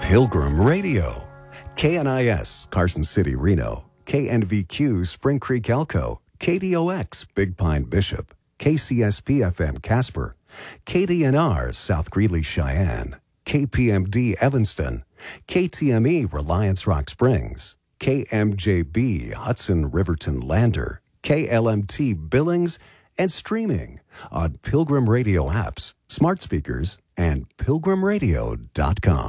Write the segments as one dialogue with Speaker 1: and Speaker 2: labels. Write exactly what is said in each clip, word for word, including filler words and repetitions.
Speaker 1: Pilgrim Radio. K N I S, Carson City, Reno. K N V Q, Spring Creek, Elko. K D O X, Big Pine, Bishop. K C S P F M, Casper. K D N R, South Greeley, Cheyenne. K P M D, Evanston. K T M E, Reliance Rock Springs. K M J B, Hudson, Riverton, Lander. K L M T, Billings, and streaming on Pilgrim Radio apps, smart speakers, and pilgrim radio dot com.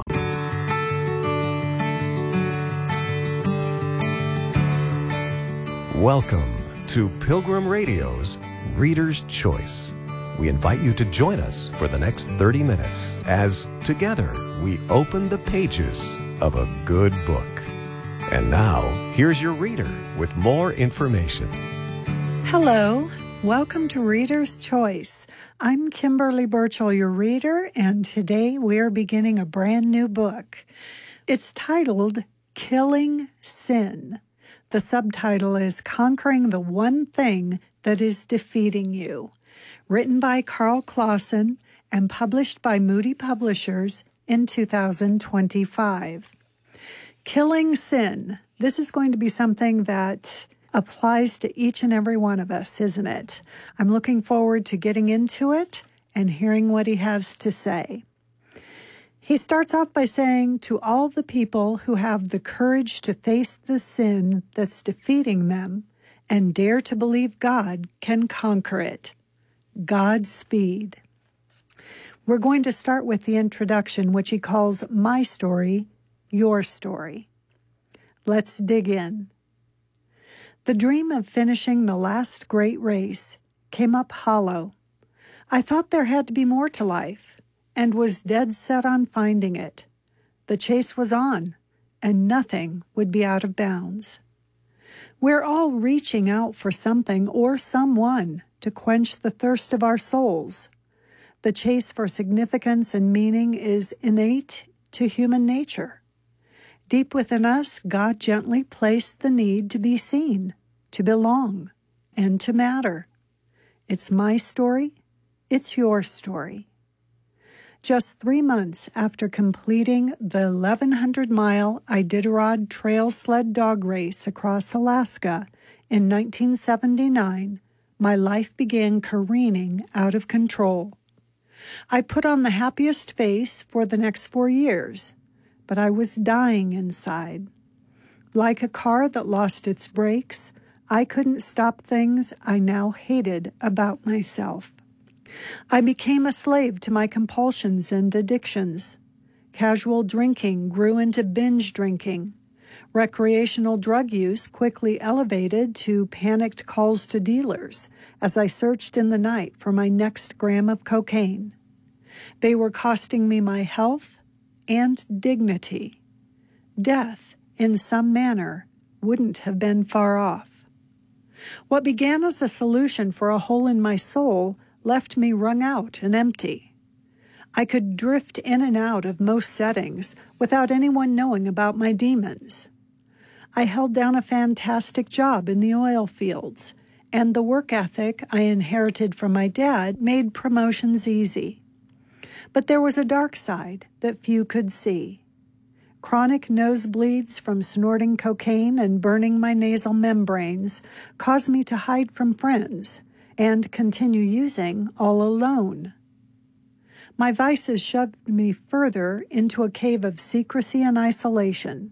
Speaker 1: Welcome to Pilgrim Radio's Reader's Choice. We invite you to join us for the next thirty minutes as together we open the pages of a good book. And now, here's your reader with more information.
Speaker 2: Hello. Welcome to Reader's Choice. I'm Kimberly Burchell, your reader, and today we are beginning a brand new book. It's titled Killing Sin. The subtitle is Conquering the One Thing That Is Defeating You, written by Carl Clausen and published by Moody Publishers in two thousand twenty-five. Killing Sin. This is going to be something that applies to each and every one of us, isn't it? I'm looking forward to getting into it and hearing what he has to say. He starts off by saying, to all the people who have the courage to face the sin that's defeating them and dare to believe God can conquer it, Godspeed. We're going to start with the introduction, which he calls My Story, Your Story. Let's dig in. The dream of finishing the last great race came up hollow. I thought there had to be more to life and was dead set on finding it. The chase was on, and nothing would be out of bounds. We're all reaching out for something or someone to quench the thirst of our souls. The chase for significance and meaning is innate to human nature. Deep within us, God gently placed the need to be seen, to belong, and to matter. It's my story. It's your story. Just three months after completing the eleven hundred mile Iditarod Trail Sled Dog Race across Alaska in nineteen seventy-nine, my life began careening out of control. I put on the happiest face for the next four years, but I was dying inside. Like a car that lost its brakes, I couldn't stop things I now hated about myself. I became a slave to my compulsions and addictions. Casual drinking grew into binge drinking. Recreational drug use quickly elevated to panicked calls to dealers as I searched in the night for my next gram of cocaine. They were costing me my health and dignity. Death, in some manner, wouldn't have been far off. What began as a solution for a hole in my soul left me wrung out and empty. I could drift in and out of most settings without anyone knowing about my demons. I held down a fantastic job in the oil fields, and the work ethic I inherited from my dad made promotions easy. But there was a dark side that few could see. Chronic nosebleeds from snorting cocaine and burning my nasal membranes caused me to hide from friends and continue using all alone. My vices shoved me further into a cave of secrecy and isolation.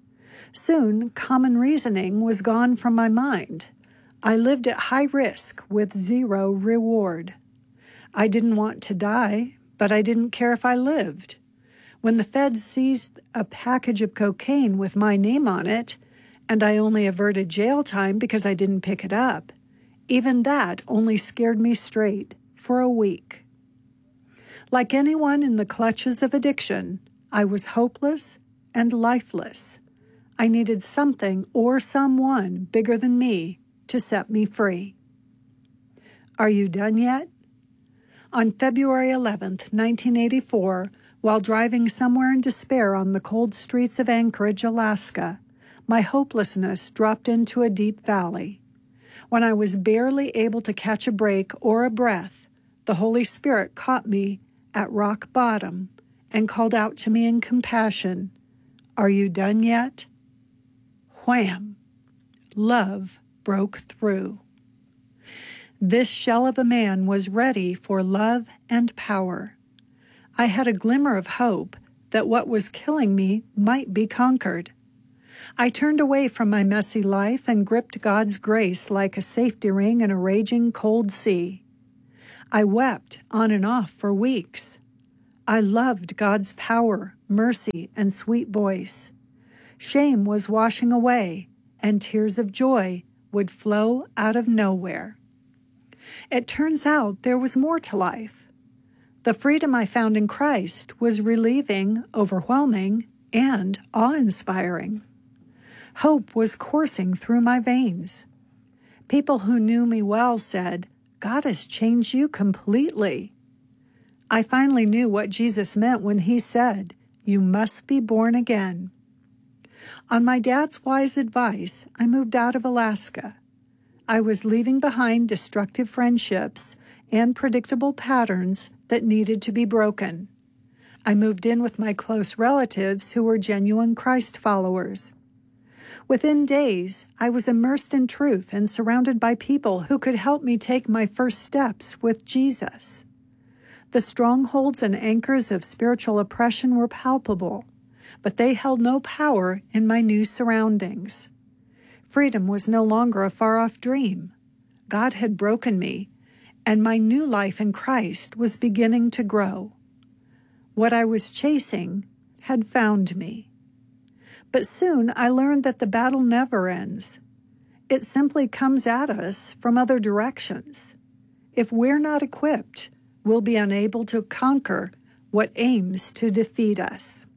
Speaker 2: Soon, common reasoning was gone from my mind. I lived at high risk with zero reward. I didn't want to die, but I didn't care if I lived. When the feds seized a package of cocaine with my name on it, and I only averted jail time because I didn't pick it up, even that only scared me straight for a week. Like anyone in the clutches of addiction, I was hopeless and lifeless. I needed something or someone bigger than me to set me free. Are you done yet? On February eleventh, nineteen eighty-four, while driving somewhere in despair on the cold streets of Anchorage, Alaska, my hopelessness dropped into a deep valley. When I was barely able to catch a break or a breath, the Holy Spirit caught me at rock bottom and called out to me in compassion, Are you done yet? Wham! Love broke through. This shell of a man was ready for love and power. I had a glimmer of hope that what was killing me might be conquered. I turned away from my messy life and gripped God's grace like a safety ring in a raging cold sea. I wept on and off for weeks. I loved God's power, mercy, and sweet voice. Shame was washing away, and tears of joy would flow out of nowhere. It turns out there was more to life. The freedom I found in Christ was relieving, overwhelming, and awe-inspiring. Hope was coursing through my veins. People who knew me well said, "God has changed you completely." I finally knew what Jesus meant when he said, "You must be born again." On my dad's wise advice, I moved out of Alaska. I was leaving behind destructive friendships and predictable patterns that needed to be broken. I moved in with my close relatives who were genuine Christ followers. Within days, I was immersed in truth and surrounded by people who could help me take my first steps with Jesus. The strongholds and anchors of spiritual oppression were palpable, but they held no power in my new surroundings. Freedom was no longer a far-off dream. God had broken me, and my new life in Christ was beginning to grow. What I was chasing had found me. But soon I learned that the battle never ends. It simply comes at us from other directions. If we're not equipped, we'll be unable to conquer what aims to defeat us.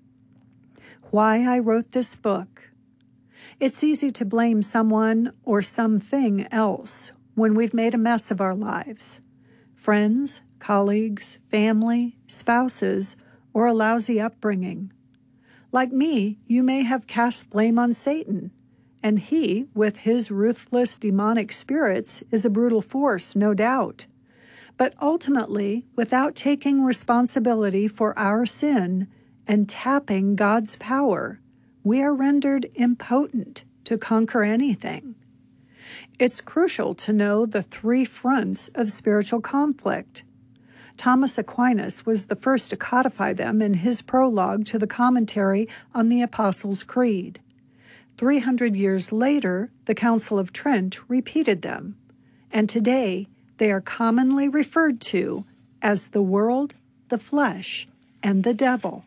Speaker 2: Why I wrote this book. It's easy to blame someone or something else when we've made a mess of our lives. Friends, colleagues, family, spouses, or a lousy upbringing. Like me, you may have cast blame on Satan, and he, with his ruthless demonic spirits, is a brutal force, no doubt. But ultimately, without taking responsibility for our sin and tapping God's power, we are rendered impotent to conquer anything. It's crucial to know the three fronts of spiritual conflict. Thomas Aquinas was the first to codify them in his prologue to the commentary on the Apostles' Creed. Three hundred years later, the Council of Trent repeated them, and today they are commonly referred to as the world, the flesh, and the devil.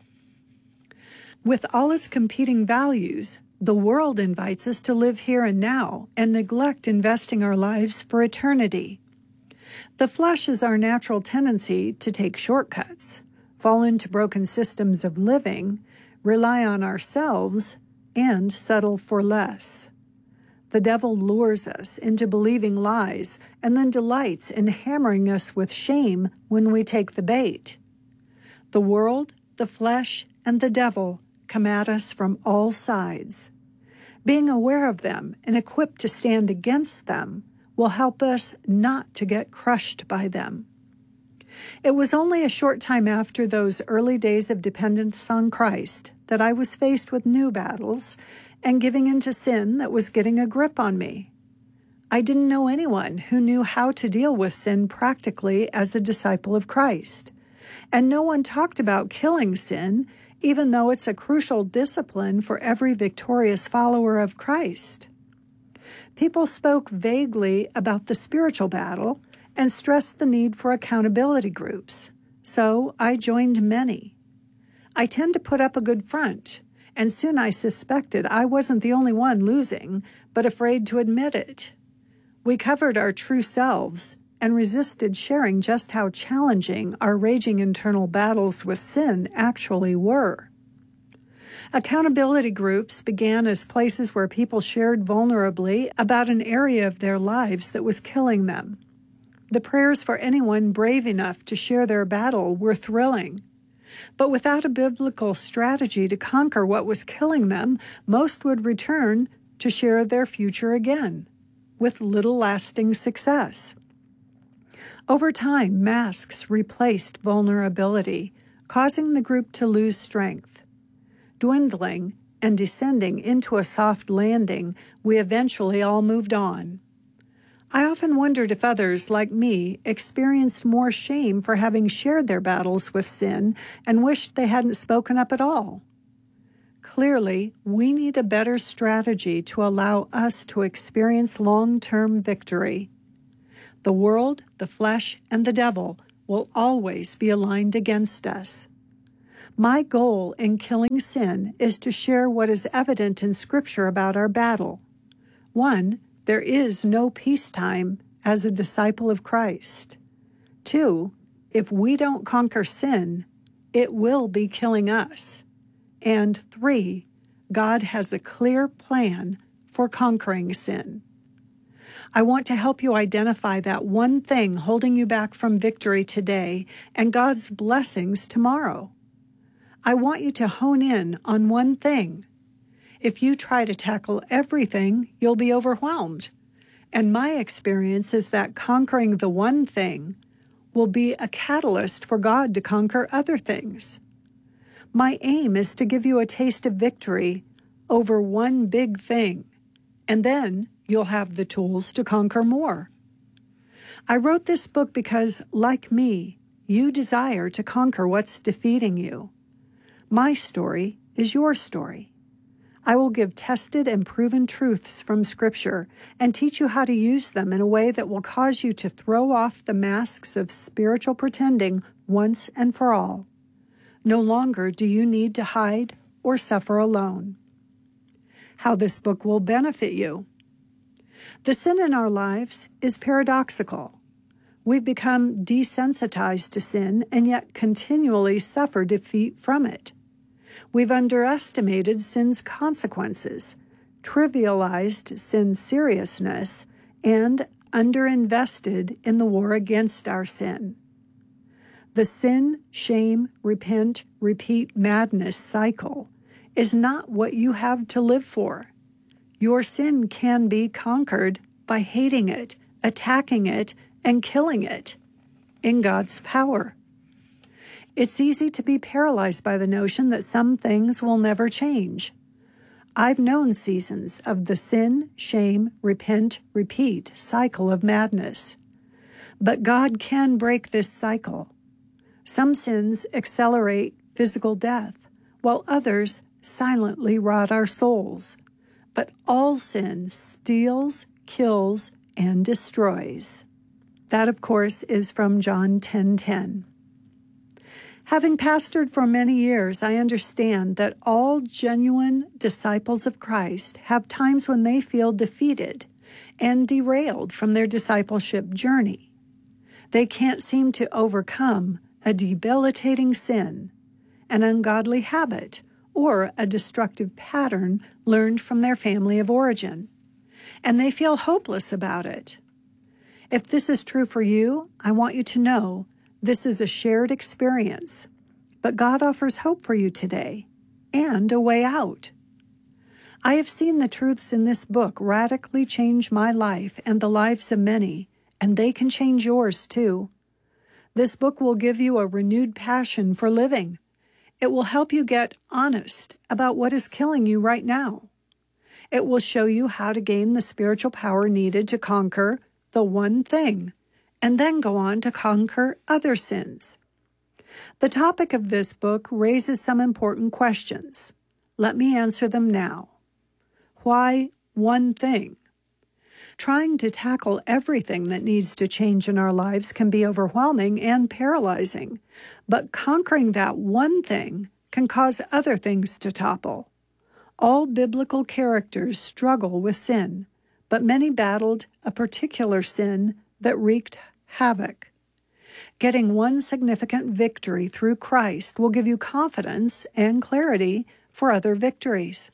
Speaker 2: With all its competing values, the world invites us to live here and now and neglect investing our lives for eternity. The flesh is our natural tendency to take shortcuts, fall into broken systems of living, rely on ourselves, and settle for less. The devil lures us into believing lies and then delights in hammering us with shame when we take the bait. The world, the flesh, and the devil come at us from all sides. Being aware of them and equipped to stand against them will help us not to get crushed by them. It was only a short time after those early days of dependence on Christ that I was faced with new battles and giving into sin that was getting a grip on me. I didn't know anyone who knew how to deal with sin practically as a disciple of Christ, and no one talked about killing sin, even though it's a crucial discipline for every victorious follower of Christ. People spoke vaguely about the spiritual battle and stressed the need for accountability groups, so I joined many. I tend to put up a good front, and soon I suspected I wasn't the only one losing, but afraid to admit it. We covered our true selves and resisted sharing just how challenging our raging internal battles with sin actually were. Accountability groups began as places where people shared vulnerably about an area of their lives that was killing them. The prayers for anyone brave enough to share their battle were thrilling. But without a biblical strategy to conquer what was killing them, most would return to share their future again, with little lasting success. Over time, masks replaced vulnerability, causing the group to lose strength. dwindling and descending into a soft landing, we eventually all moved on. I often wondered if others, like me, experienced more shame for having shared their battles with sin and wished they hadn't spoken up at all. Clearly, we need a better strategy to allow us to experience long-term victory. The world, the flesh, and the devil will always be aligned against us. My goal in killing sin is to share what is evident in Scripture about our battle. One, there is no peacetime as a disciple of Christ. Two, if we don't conquer sin, it will be killing us. And three, God has a clear plan for conquering sin. I want to help you identify that one thing holding you back from victory today and God's blessings tomorrow. I want you to hone in on one thing. If you try to tackle everything, you'll be overwhelmed. And my experience is that conquering the one thing will be a catalyst for God to conquer other things. My aim is to give you a taste of victory over one big thing, and then you'll have the tools to conquer more. I wrote this book because, like me, you desire to conquer what's defeating you. My story is your story. I will give tested and proven truths from Scripture and teach you how to use them in a way that will cause you to throw off the masks of spiritual pretending once and for all. No longer do you need to hide or suffer alone. How this book will benefit you. The sin in our lives is paradoxical. We've become desensitized to sin and yet continually suffer defeat from it. We've underestimated sin's consequences, trivialized sin's seriousness, and underinvested in the war against our sin. The sin, shame, repent, repeat madness cycle is not what you have to live for. Your sin can be conquered by hating it, attacking it, and killing it in God's power. It's easy to be paralyzed by the notion that some things will never change. I've known seasons of the sin, shame, repent, repeat cycle of madness. But God can break this cycle. Some sins accelerate physical death, while others silently rot our souls. But all sin steals, kills, and destroys. That, of course, is from John ten ten. Having pastored for many years, I understand that all genuine disciples of Christ have times when they feel defeated and derailed from their discipleship journey. They can't seem to overcome a debilitating sin, an ungodly habit, or a destructive pattern learned from their family of origin, and they feel hopeless about it. If this is true for you, I want you to know this is a shared experience, but God offers hope for you today and a way out. I have seen the truths in this book radically change my life and the lives of many, and they can change yours too. This book will give you a renewed passion for living. It will help you get honest about what is killing you right now. It will show you how to gain the spiritual power needed to conquer the one thing, and then go on to conquer other sins. The topic of this book raises some important questions. Let me answer them now. Why one thing? Trying to tackle everything that needs to change in our lives can be overwhelming and paralyzing, but conquering that one thing can cause other things to topple. All biblical characters struggle with sin, but many battled a particular sin that wreaked havoc. Getting one significant victory through Christ will give you confidence and clarity for other victories.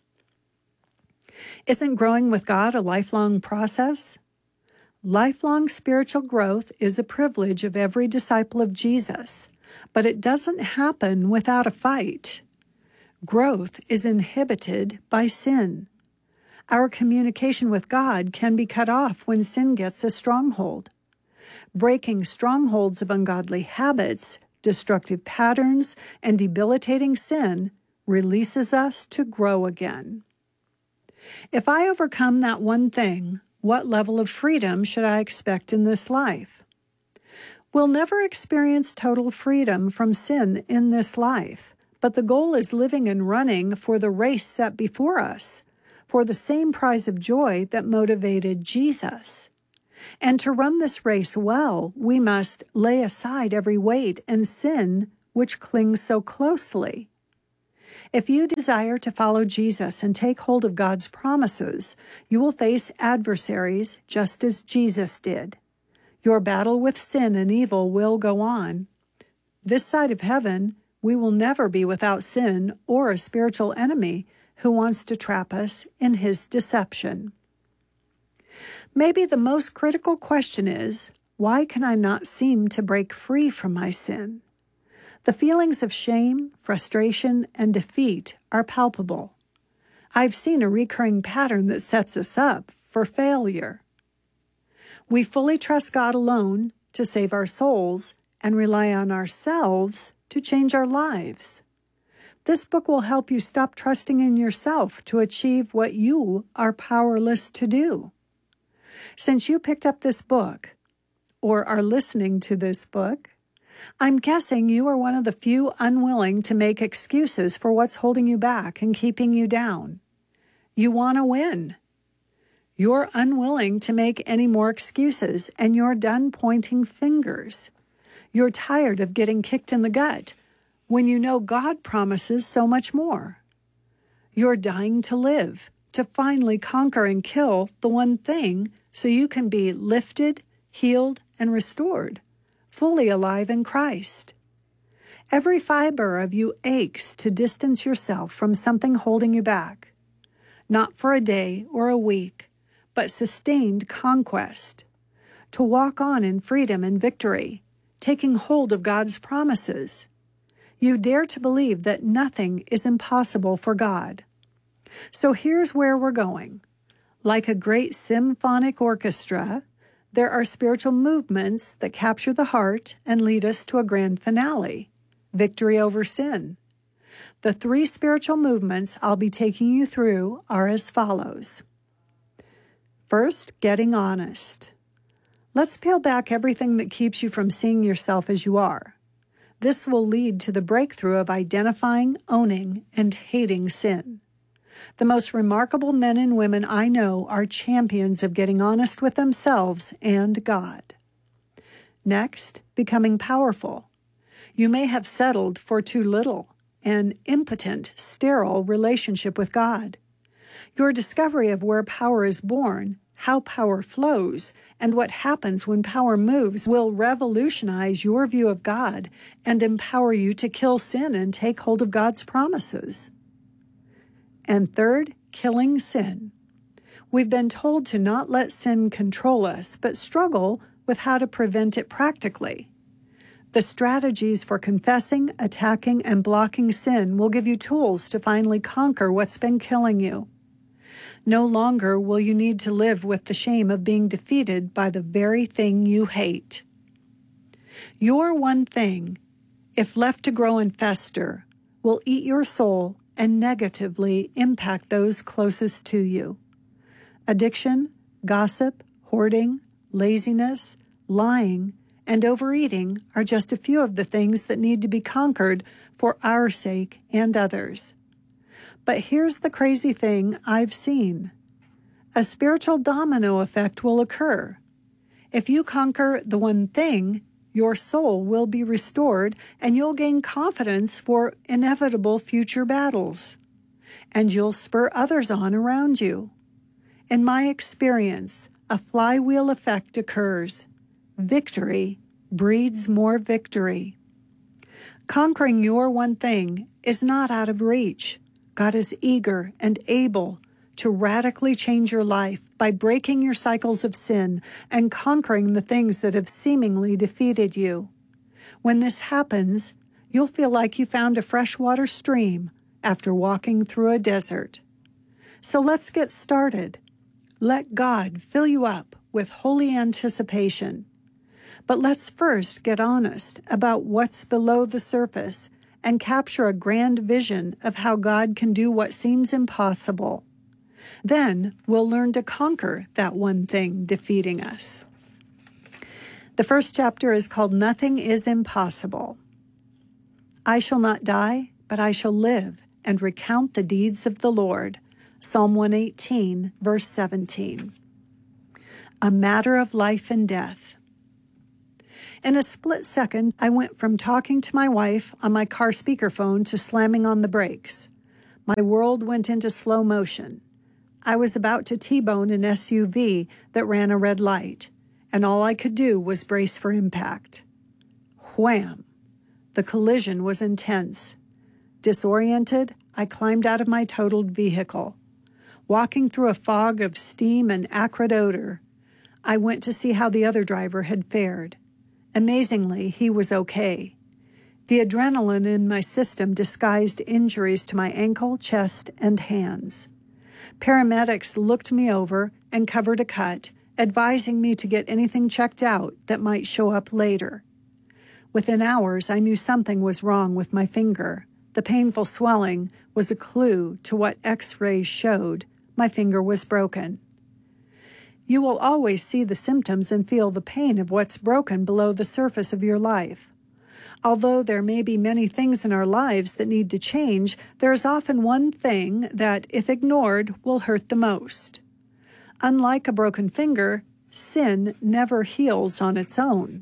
Speaker 2: Isn't growing with God a lifelong process? Lifelong spiritual growth is a privilege of every disciple of Jesus, but it doesn't happen without a fight. Growth is inhibited by sin. Our communication with God can be cut off when sin gets a stronghold. Breaking strongholds of ungodly habits, destructive patterns, and debilitating sin releases us to grow again. If I overcome that one thing, what level of freedom should I expect in this life? We'll never experience total freedom from sin in this life, but the goal is living and running for the race set before us, for the same prize of joy that motivated Jesus. And to run this race well, we must lay aside every weight and sin which clings so closely. If you desire to follow Jesus and take hold of God's promises, you will face adversaries just as Jesus did. Your battle with sin and evil will go on. This side of heaven, we will never be without sin or a spiritual enemy who wants to trap us in his deception. Maybe the most critical question is, why can I not seem to break free from my sin? The feelings of shame, frustration, and defeat are palpable. I've seen a recurring pattern that sets us up for failure. We fully trust God alone to save our souls and rely on ourselves to change our lives. This book will help you stop trusting in yourself to achieve what you are powerless to do. Since you picked up this book, or are listening to this book, I'm guessing you are one of the few unwilling to make excuses for what's holding you back and keeping you down. You want to win. You're unwilling to make any more excuses, and you're done pointing fingers. You're tired of getting kicked in the gut when you know God promises so much more. You're dying to live, to finally conquer and kill the one thing so you can be lifted, healed, and restored, fully alive in Christ. Every fiber of you aches to distance yourself from something holding you back, not for a day or a week, but sustained conquest, to walk on in freedom and victory, taking hold of God's promises. You dare to believe that nothing is impossible for God. So here's where we're going. Like a great symphonic orchestra, there are spiritual movements that capture the heart and lead us to a grand finale, victory over sin. The three spiritual movements I'll be taking you through are as follows. First, getting honest. Let's peel back everything that keeps you from seeing yourself as you are. This will lead to the breakthrough of identifying, owning, and hating sin. The most remarkable men and women I know are champions of getting honest with themselves and God. Next, becoming powerful. You may have settled for too little, an impotent, sterile relationship with God. Your discovery of where power is born, how power flows, and what happens when power moves will revolutionize your view of God and empower you to kill sin and take hold of God's promises. And third, killing sin. We've been told to not let sin control us, but struggle with how to prevent it practically. The strategies for confessing, attacking, and blocking sin will give you tools to finally conquer what's been killing you. No longer will you need to live with the shame of being defeated by the very thing you hate. Your one thing, if left to grow and fester, will eat your soul and negatively impact those closest to you. Addiction, gossip, hoarding, laziness, lying, and overeating are just a few of the things that need to be conquered for our sake and others. But here's the crazy thing I've seen. A spiritual domino effect will occur. If you conquer the one thing, your soul will be restored and you'll gain confidence for inevitable future battles. And you'll spur others on around you. In my experience, a flywheel effect occurs. Victory breeds more victory. Conquering your one thing is not out of reach. God is eager and able to radically change your life by breaking your cycles of sin and conquering the things that have seemingly defeated you. When this happens, you'll feel like you found a freshwater stream after walking through a desert. So let's get started. Let God fill you up with holy anticipation. But let's first get honest about what's below the surface and capture a grand vision of how God can do what seems impossible. Then we'll learn to conquer that one thing defeating us. The first chapter is called Nothing is Impossible. I shall not die, but I shall live and recount the deeds of the Lord. Psalm one eighteen, verse seventeen. A matter of life and death. In a split second, I went from talking to my wife on my car speakerphone to slamming on the brakes. My world went into slow motion. I was about to T-bone an S U V that ran a red light, and all I could do was brace for impact. Wham! The collision was intense. Disoriented, I climbed out of my totaled vehicle. Walking through a fog of steam and acrid odor, I went to see how the other driver had fared. Amazingly, he was okay. The adrenaline in my system disguised injuries to my ankle, chest, and hands. Paramedics looked me over and covered a cut, advising me to get anything checked out that might show up later. Within hours, I knew something was wrong with my finger. The painful swelling was a clue to what X-rays showed. My finger was broken. You will always see the symptoms and feel the pain of what's broken below the surface of your life. Although there may be many things in our lives that need to change, there is often one thing that, if ignored, will hurt the most. Unlike a broken finger, sin never heals on its own.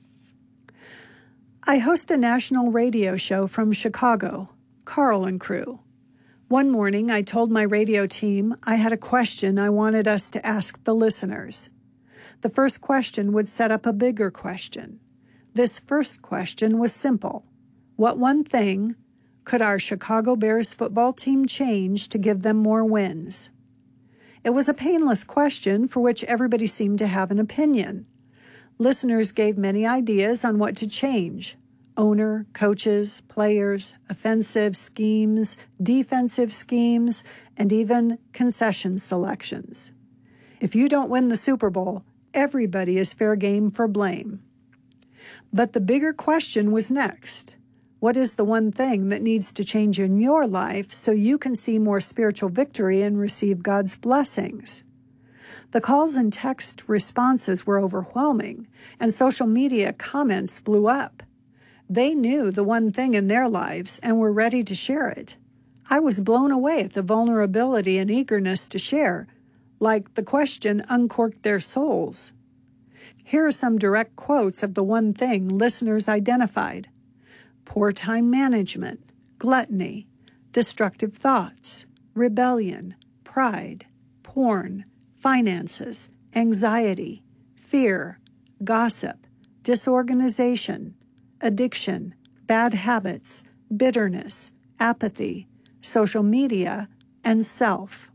Speaker 2: I host a national radio show from Chicago, Carl and Crew. One morning, I told my radio team I had a question I wanted us to ask the listeners. The first question would set up a bigger question. This first question was simple. What one thing could our Chicago Bears football team change to give them more wins? It was a painless question for which everybody seemed to have an opinion. Listeners gave many ideas on what to change. Owner, coaches, players, offensive schemes, defensive schemes, and even concession selections. If you don't win the Super Bowl, everybody is fair game for blame. But the bigger question was next. What is the one thing that needs to change in your life so you can see more spiritual victory and receive God's blessings? The calls and text responses were overwhelming, and social media comments blew up. They knew the one thing in their lives and were ready to share it. I was blown away at the vulnerability and eagerness to share, like the question uncorked their souls. Here are some direct quotes of the one thing listeners identified. Poor time management, gluttony, destructive thoughts, rebellion, pride, porn, finances, anxiety, fear, gossip, disorganization, addiction, bad habits, bitterness, apathy, social media, and self.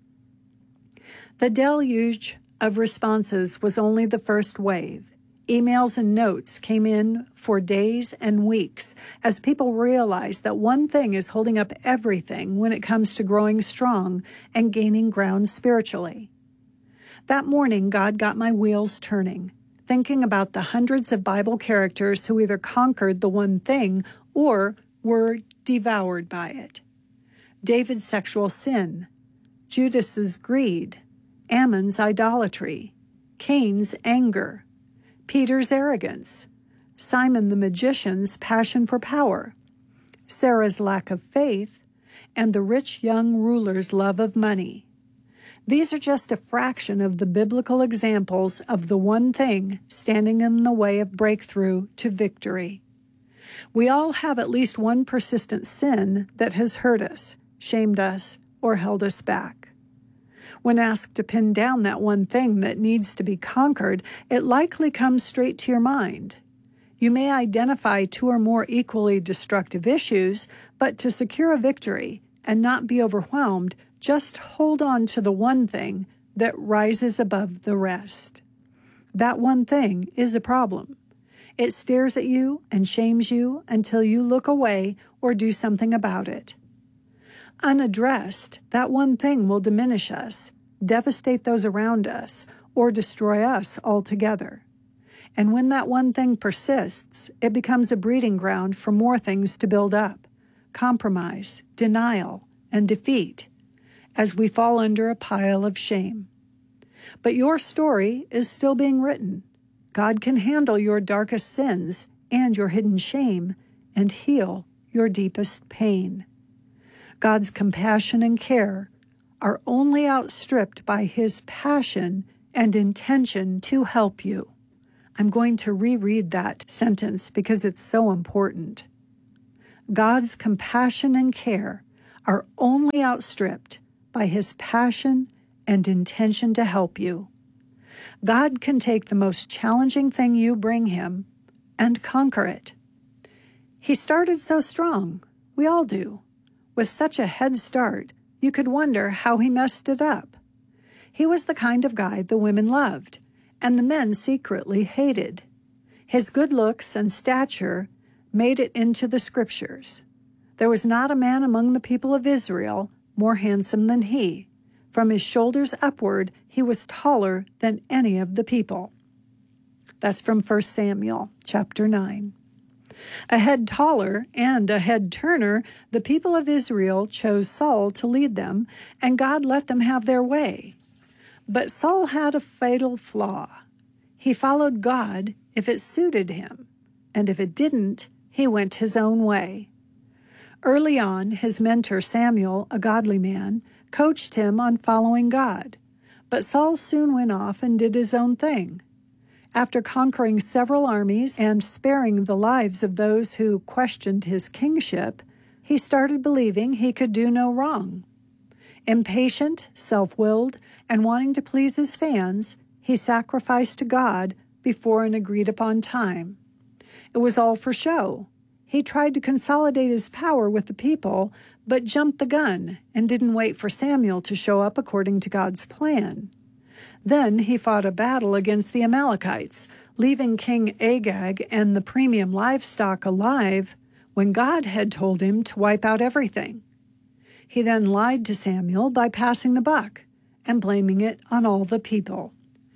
Speaker 2: The deluge of responses was only the first wave. Emails and notes came in for days and weeks as people realized that one thing is holding up everything when it comes to growing strong and gaining ground spiritually. That morning, God got my wheels turning, thinking about the hundreds of Bible characters who either conquered the one thing or were devoured by it. David's sexual sin, Judas's greed, Ammon's idolatry, Cain's anger, Peter's arrogance, Simon the magician's passion for power, Sarah's lack of faith, and the rich young ruler's love of money. These are just a fraction of the biblical examples of the one thing standing in the way of breakthrough to victory. We all have at least one persistent sin that has hurt us, shamed us, or held us back. When asked to pin down that one thing that needs to be conquered, it likely comes straight to your mind. You may identify two or more equally destructive issues, but to secure a victory and not be overwhelmed, just hold on to the one thing that rises above the rest. That one thing is a problem. It stares at you and shames you until you look away or do something about it. Unaddressed, that one thing will diminish us, devastate those around us, or destroy us altogether. And when that one thing persists, it becomes a breeding ground for more things to build up: compromise, denial, and defeat, as we fall under a pile of shame. But your story is still being written. God can handle your darkest sins and your hidden shame and heal your deepest pain. God's compassion and care are only outstripped by His passion and intention to help you. I'm going to reread that sentence because it's so important. God's compassion and care are only outstripped by His passion and intention to help you. God can take the most challenging thing you bring Him and conquer it. He started so strong, we all do. With such a head start, you could wonder how He messed it up. He was the kind of guy the women loved, and the men secretly hated. His good looks and stature made it into the Scriptures. There was not a man among the people of Israel more handsome than he. From his shoulders upward, he was taller than any of the people. That's from First Samuel chapter nine. A head taller and a head turner, the people of Israel chose Saul to lead them, and God let them have their way. But Saul had a fatal flaw. He followed God if it suited him, and if it didn't, he went his own way. Early on, his mentor Samuel, a godly man, coached him on following God, but Saul soon went off and did his own thing. After conquering several armies and sparing the lives of those who questioned his kingship, he started believing he could do no wrong. Impatient, self-willed, and wanting to please his fans, he sacrificed to God before an agreed-upon time. It was all for show. He tried to consolidate his power with the people, but jumped the gun and didn't wait for Samuel to show up according to God's plan. Then he fought a battle against the Amalekites, leaving King Agag and the premium livestock alive when God had told him to wipe out everything. He then lied to Samuel by passing the buck and blaming it on all the people.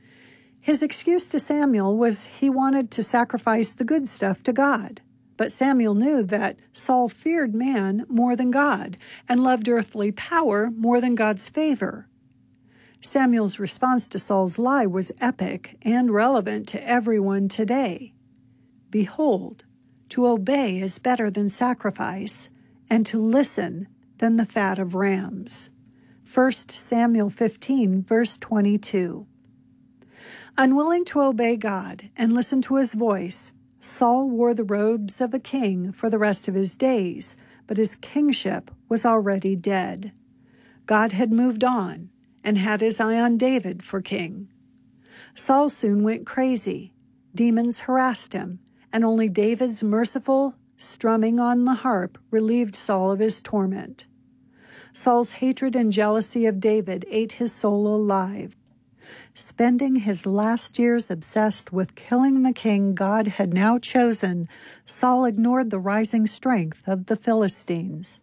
Speaker 2: His excuse to Samuel was he wanted to sacrifice the good stuff to God. But Samuel knew that Saul feared man more than God and loved earthly power more than God's favor. Samuel's response to Saul's lie was epic and relevant to everyone today. Behold, to obey is better than sacrifice, and to listen than the fat of rams. First Samuel fifteen, verse twenty-two. Unwilling to obey God and listen to His voice, Saul wore the robes of a king for the rest of his days, but his kingship was already dead. God had moved on and had his eye on David for king. Saul soon went crazy. Demons harassed him, and only David's merciful strumming on the harp relieved Saul of his torment. Saul's hatred and jealousy of David ate his soul alive. Spending his last years obsessed with killing the king God had now chosen, Saul ignored the rising strength of the Philistines.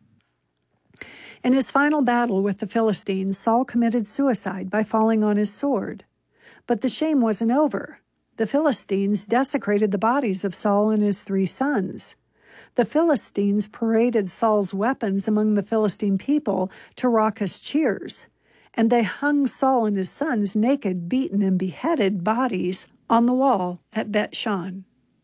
Speaker 2: In his final battle with the Philistines, Saul committed suicide by falling on his sword. But the shame wasn't over. The Philistines desecrated the bodies of Saul and his three sons. The Philistines paraded Saul's weapons among the Philistine people to raucous cheers, and they hung Saul and his sons' naked, beaten, and beheaded bodies on the wall at Bet-Shan.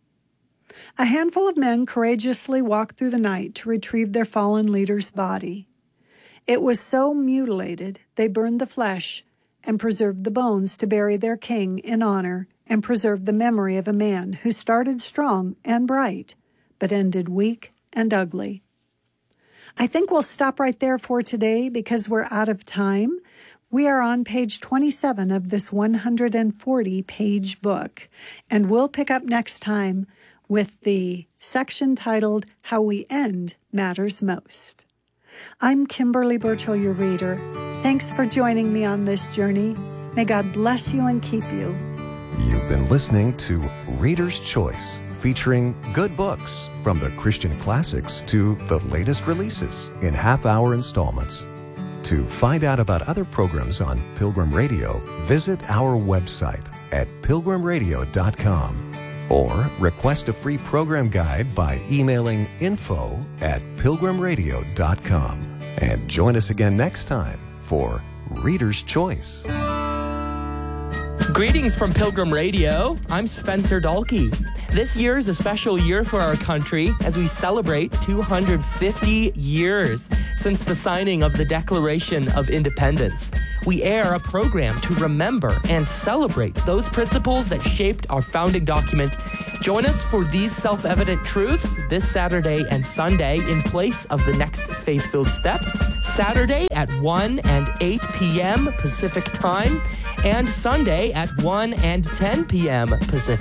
Speaker 2: A handful of men courageously walked through the night to retrieve their fallen leader's body. It was so mutilated they burned the flesh and preserved the bones to bury their king in honor and preserve the memory of a man who started strong and bright, but ended weak and ugly. I think we'll stop right there for today because we're out of time. We are on page twenty-seven of this one hundred forty page book, and we'll pick up next time with the section titled How We End Matters Most. I'm Kimberly Burchell, your reader. Thanks for joining me on this journey. May God bless you and keep you.
Speaker 1: You've been listening to Reader's Choice, featuring good books from the Christian classics to the latest releases in half-hour installments. To find out about other programs on Pilgrim Radio, visit our website at pilgrim radio dot com. Or request a free program guide by emailing info at pilgrim radio dot com. And join us again next time for Reader's Choice.
Speaker 3: Greetings from Pilgrim Radio. I'm Spencer Dalkey. This year is a special year for our country as we celebrate two hundred fifty years since the signing of the Declaration of Independence. We air a program to remember and celebrate those principles that shaped our founding document. Join us for these self-evident truths this Saturday and Sunday in place of the next faith-filled step. Saturday at one and eight p.m. Pacific Time, and Sunday at one and ten p.m. Pacific